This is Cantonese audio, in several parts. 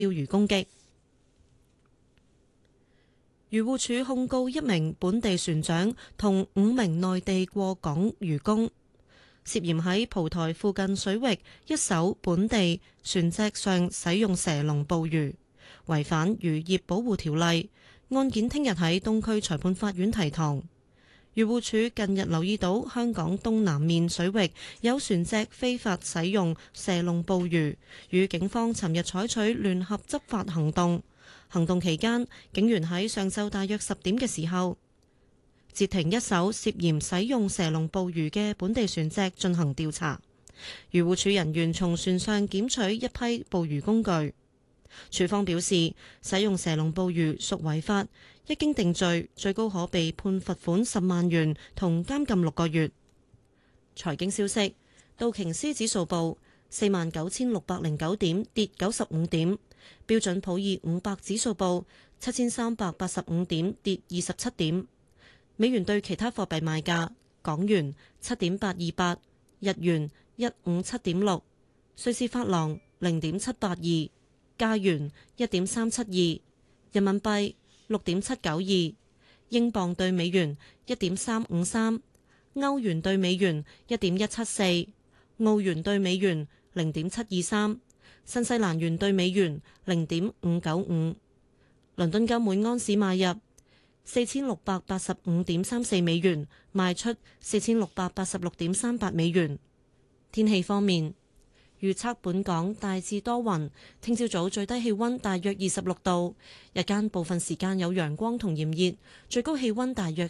釣魚攻擊。漁護署控告一名本地船長同5名內地過港漁工，涉嫌喺蒲台附近水域一艘本地船隻上使用蛇籠捕魚，違反漁業保護條例。案件聽日喺東區裁判法院提堂。漁護署近日留意到香港東南面水域有船隻非法使用蛇籠捕魚，與警方尋日採取聯合執法行動。行動期間，警員喺上晝大約10點嘅時候，截停一艘涉嫌使用蛇籠捕魚嘅本地船隻進行調查。漁護署人員從船上檢取一批捕魚工具。署方表示，使用蛇籠捕魚屬違法，一經定罪，最高可被判罰款10萬元同監禁6個月。財經消息，道瓊斯指數報49,609點，跌95點。標準普爾500指數報7,385點，跌27點。美元對其他貨幣賣價：港元7.828，日元157.6，瑞士法郎0.782，加元1.372，人民幣6.792，英鎊對美元1.353，歐元對美元1.174，澳元對美元0.723。新西蘭元對美元0.595，倫敦金每安士買入4685.34美元，賣出4686.38美元。天氣方面，預測本港大致多雲，聽朝早最低氣溫大約26度，日間部分時間有陽光同炎熱，最高氣溫大約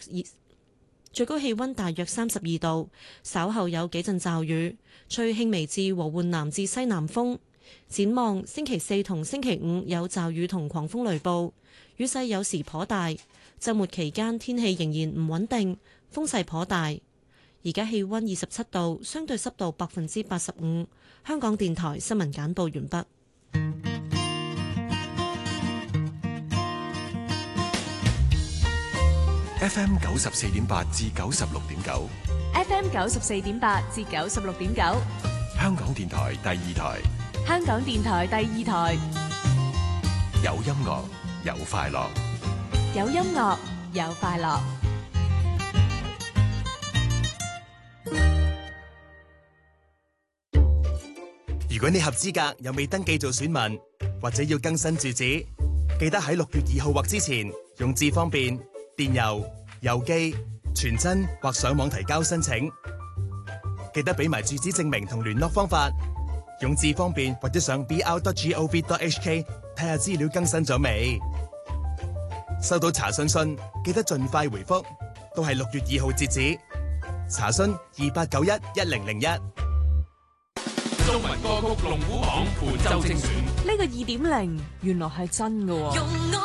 32度，稍後有幾陣驟雨，吹輕微至和緩南至西南風。展望星期4同星期5有驟雨同狂風雷暴，雨勢有時頗大。週末期間天氣仍然唔穩定，風勢頗大。而家氣溫27度，相對濕度85%。香港電台新聞簡報完畢。 FM 94.8至96.9 ，FM 94.8至96.9， 香港電台第2台。 香港電台第2台， 有音樂，有快樂， 有音樂，有快樂。 如果你合資格又未登記做選民，或者要更新住址，記得喺6月2號或之前用智方便、電郵、郵寄、傳真或上網提交申請。記得俾埋住址證明同聯絡方法。用智方便或者上 br.gov.hk 睇下資料更新咗未？收到查詢信記得盡快回覆，都係6月2號截止。查詢28911001。 中文歌曲龍虎榜伴奏精選， 呢個2.0原來係真㗎喎。